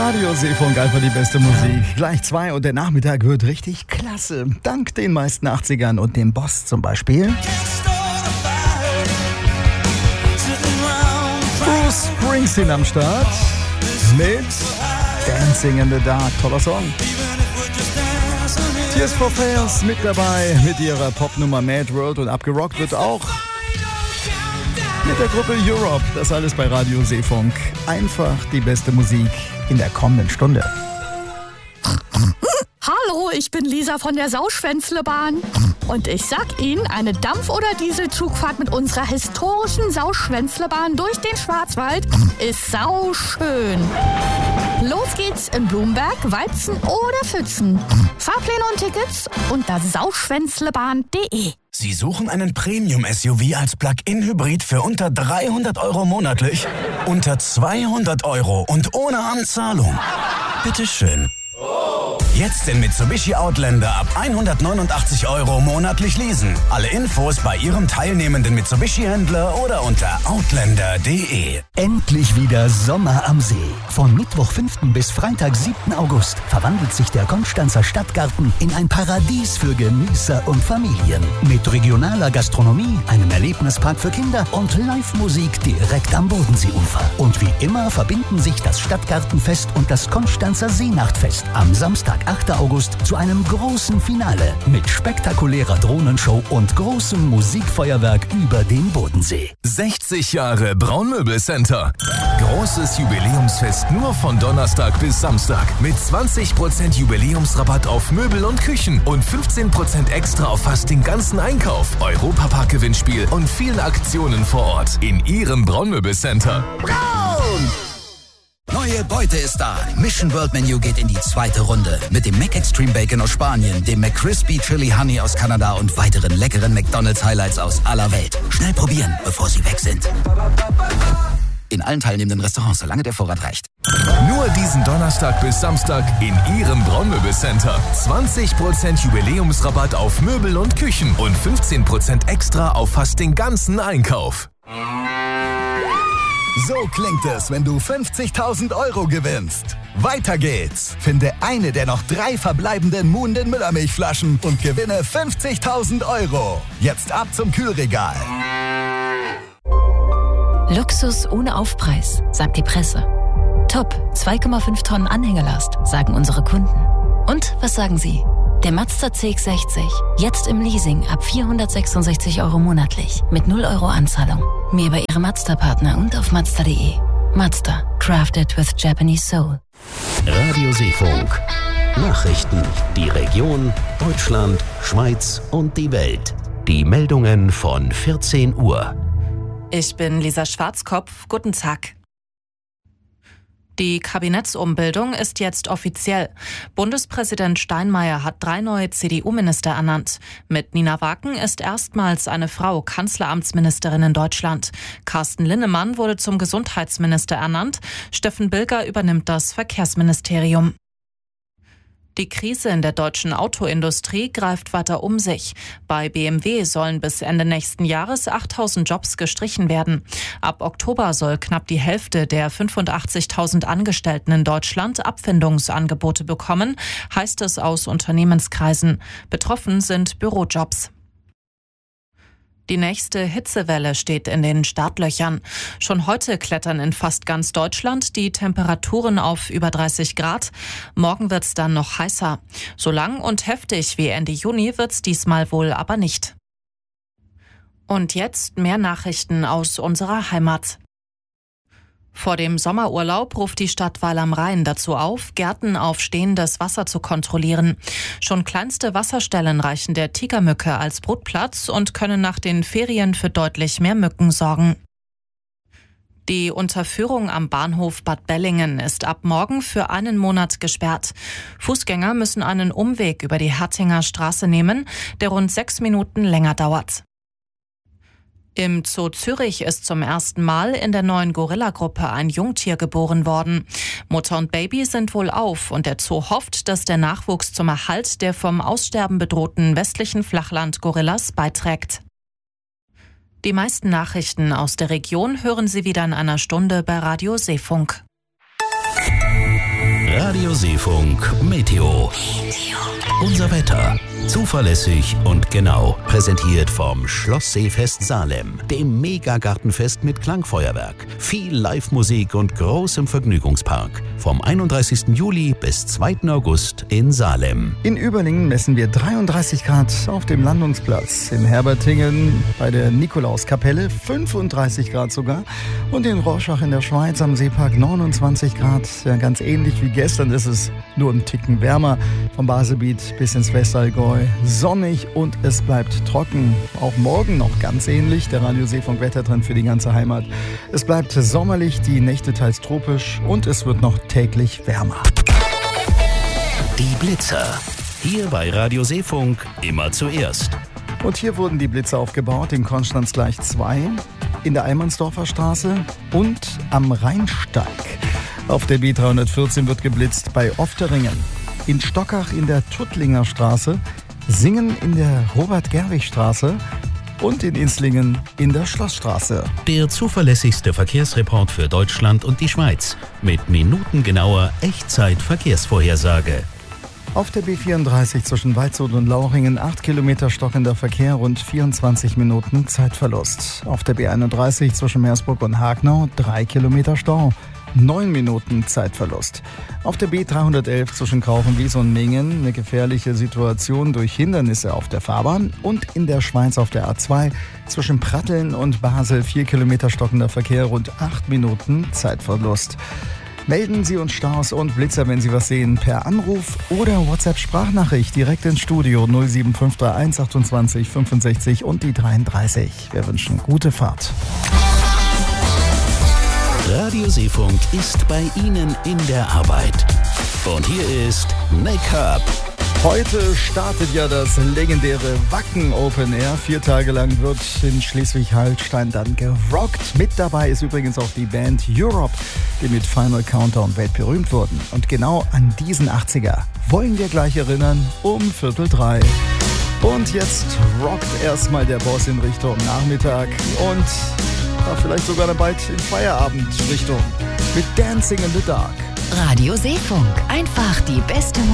Radio Seefunk, einfach die beste Musik. Gleich 2 und der Nachmittag wird richtig klasse. Dank den meisten 80ern und dem Boss zum Beispiel. Bruce Springsteen am Start mit Dancing in the Dark. Toller Song. Tears for Fears mit dabei mit ihrer Popnummer Mad World und abgerockt wird auch mit der Gruppe Europe. Das alles bei Radio Seefunk. Einfach die beste Musik in der kommenden Stunde. Hallo, ich bin Lisa von der Sauschwänzlebahn. Und ich sag Ihnen, eine Dampf- oder Dieselzugfahrt mit unserer historischen Sauschwänzlebahn durch den Schwarzwald ist sauschön. Los geht's in Blumberg, Weizen oder Pfützen. Fahrpläne und Tickets unter sauschwänzlebahn.de. Sie suchen einen Premium-SUV als Plug-in-Hybrid für unter 300 € monatlich? Unter 200 € und ohne Anzahlung? Bitteschön. Jetzt den Mitsubishi Outlander ab 189 € monatlich leasen. Alle Infos bei Ihrem teilnehmenden Mitsubishi-Händler oder unter outlander.de. Endlich wieder Sommer am See. Von Mittwoch 5. bis Freitag 7. August verwandelt sich der Konstanzer Stadtgarten in ein Paradies für Genießer und Familien. Mit regionaler Gastronomie, einem Erlebnispark für Kinder und Live-Musik direkt am Bodenseeufer. Und wie immer verbinden sich das Stadtgartenfest und das Konstanzer Seenachtfest am Samstag, 8. August, zu einem großen Finale mit spektakulärer Drohnenshow und großem Musikfeuerwerk über den Bodensee. 60 Jahre Braunmöbelcenter. Großes Jubiläumsfest nur von Donnerstag bis Samstag. Mit 20% Jubiläumsrabatt auf Möbel und Küchen und 15% extra auf fast den ganzen Einkauf. Europapark-Gewinnspiel und vielen Aktionen vor Ort. In Ihrem Braunmöbelcenter. Braun! Neue Beute ist da. Mission World Menu geht in die zweite Runde. Mit dem McExtreme Bacon aus Spanien, dem McCrispy Chili Honey aus Kanada und weiteren leckeren McDonald's Highlights aus aller Welt. Schnell probieren, bevor sie weg sind. In allen teilnehmenden Restaurants, solange der Vorrat reicht. Nur diesen Donnerstag bis Samstag in Ihrem Braunmöbelcenter. 20% Jubiläumsrabatt auf Möbel und Küchen und 15% extra auf fast den ganzen Einkauf. So klingt es, wenn du 50.000 € gewinnst. Weiter geht's. Finde eine der noch 3 verbleibenden Muhnden Müllermilchflaschen und gewinne 50.000 €. Jetzt ab zum Kühlregal. Luxus ohne Aufpreis, sagt die Presse. Top, 2,5 Tonnen Anhängelast, sagen unsere Kunden. Und was sagen Sie? Der Mazda CX-60, jetzt im Leasing ab 466 € monatlich, mit 0 € Anzahlung. Mehr bei Ihrem Mazda-Partner und auf Mazda.de. Mazda, crafted with Japanese soul. Radio Seefunk. Nachrichten. Die Region, Deutschland, Schweiz und die Welt. Die Meldungen von 14 Uhr. Ich bin Lisa Schwarzkopf. Guten Tag. Die Kabinettsumbildung ist jetzt offiziell. Bundespräsident Steinmeier hat 3 neue CDU-Minister ernannt. Mit Nina Waken ist erstmals eine Frau Kanzleramtsministerin in Deutschland. Carsten Linnemann wurde zum Gesundheitsminister ernannt. Steffen Bilger übernimmt das Verkehrsministerium. Die Krise in der deutschen Autoindustrie greift weiter um sich. Bei BMW sollen bis Ende nächsten Jahres 8.000 Jobs gestrichen werden. Ab Oktober soll knapp die Hälfte der 85.000 Angestellten in Deutschland Abfindungsangebote bekommen, heißt es aus Unternehmenskreisen. Betroffen sind Bürojobs. Die nächste Hitzewelle steht in den Startlöchern. Schon heute klettern in fast ganz Deutschland die Temperaturen auf über 30 Grad. Morgen wird's dann noch heißer. So lang und heftig wie Ende Juni wird's diesmal wohl aber nicht. Und jetzt mehr Nachrichten aus unserer Heimat. Vor dem Sommerurlaub ruft die Stadt Weil am Rhein dazu auf, Gärten auf stehendes Wasser zu kontrollieren. Schon kleinste Wasserstellen reichen der Tigermücke als Brutplatz und können nach den Ferien für deutlich mehr Mücken sorgen. Die Unterführung am Bahnhof Bad Bellingen ist ab morgen für einen Monat gesperrt. Fußgänger müssen einen Umweg über die Hertinger Straße nehmen, der rund 6 Minuten länger dauert. Im Zoo Zürich ist zum ersten Mal in der neuen Gorilla-Gruppe ein Jungtier geboren worden. Mutter und Baby sind wohlauf und der Zoo hofft, dass der Nachwuchs zum Erhalt der vom Aussterben bedrohten westlichen Flachland-Gorillas beiträgt. Die meisten Nachrichten aus der Region hören Sie wieder in einer Stunde bei Radio Seefunk. Radio Seefunk Meteo. Unser Wetter. Zuverlässig und genau. Präsentiert vom Schloss Seefest Salem, dem Megagartenfest mit Klangfeuerwerk, viel Live-Musik und großem Vergnügungspark. Vom 31. Juli bis 2. August in Salem. In Überlingen messen wir 33 Grad auf dem Landungsplatz. In Herbertingen bei der Nikolauskapelle 35 Grad sogar. Und in Rorschach in der Schweiz am Seepark 29 Grad. Ja, ganz ähnlich wie gestern ist es nur einen Ticken wärmer. Vom Baselbiet bis ins Westallgäu sonnig und es bleibt trocken. Auch morgen noch ganz ähnlich. Der Radio Seefunk Wettertrend für die ganze Heimat. Es bleibt sommerlich, die Nächte teils tropisch und es wird noch täglich wärmer. Die Blitzer. Hier bei Radio Seefunk immer zuerst. Und hier wurden die Blitze aufgebaut in Konstanz gleich 2, in der Eimansdorfer Straße und am Rheinsteig. Auf der B314 wird geblitzt bei Ofteringen, in Stockach in der Tuttlinger Straße, Singen in der Robert-Gerwig-Straße und in Inslingen in der Schlossstraße. Der zuverlässigste Verkehrsreport für Deutschland und die Schweiz mit minutengenauer Echtzeit-Verkehrsvorhersage. Auf der B34 zwischen Waldshut und Lauchringen 8 Kilometer stockender Verkehr, rund 24 Minuten Zeitverlust. Auf der B31 zwischen Meersburg und Hagnau 3 Kilometer Stau, 9 Minuten Zeitverlust. Auf der B311 zwischen Krauchenwies und Mingen eine gefährliche Situation durch Hindernisse auf der Fahrbahn. Und in der Schweiz auf der A2 zwischen Pratteln und Basel 4 Kilometer stockender Verkehr, rund 8 Minuten Zeitverlust. Melden Sie uns Staus und Blitzer, wenn Sie was sehen, per Anruf oder WhatsApp-Sprachnachricht direkt ins Studio 07531 28 65 und die 33. Wir wünschen gute Fahrt. Radio Seefunk ist bei Ihnen in der Arbeit. Und hier ist Make-up. Heute startet ja das legendäre Wacken Open Air. 4 Tage lang wird in Schleswig-Holstein dann gerockt. Mit dabei ist übrigens auch die Band Europe, die mit Final Countdown weltberühmt wurden. Und genau an diesen 80er wollen wir gleich erinnern um 2:45. Und jetzt rockt erstmal der Boss in Richtung Nachmittag und vielleicht sogar dann bald in Feierabendrichtung mit Dancing in the Dark. Radio Seefunk. Einfach die beste Musik.